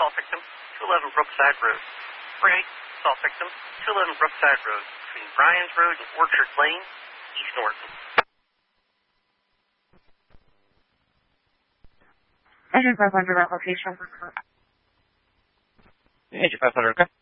assault victim, 211 Brookside Road. 48, assault victim, 211 Brookside Road, between Bryan's Road and Orchard Lane, East Norton. Engine 500 at location. Engine 500, okay.